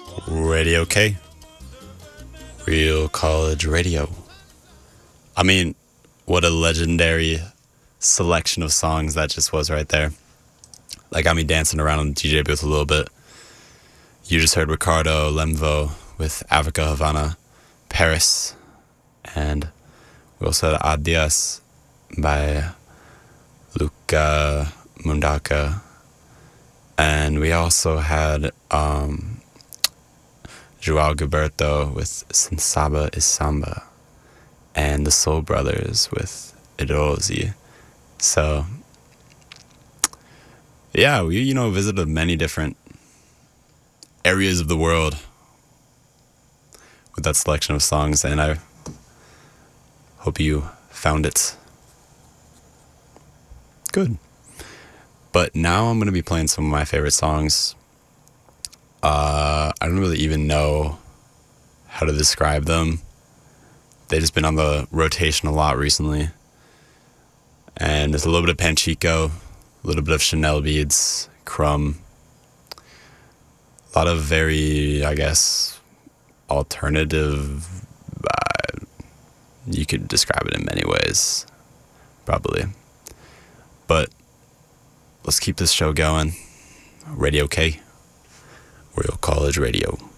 Radio K. Real College Radio. I mean, what a legendary selection of songs that just was right there. That got me dancing around on the DJ booth a little bit. You just heard Ricardo Lemvo with Africa Havana, Paris, and we also had Adias by Luca Mundaka, and we also had Joao Gilberto with Sensaba is Samba, and the Soul Brothers with Idozi. So, yeah, we, visited many different areas of the world with that selection of songs, and I hope you found it good. But now I'm going to be playing some of my favorite songs. I don't really even know how to describe them. They've just been on the rotation a lot recently. And there's a little bit of Panchico, a little bit of Chanel Beads, Crumb. A lot of very, I guess, alternative. You could describe it in many ways, probably. But let's keep this show going. Radio K, Real College Radio.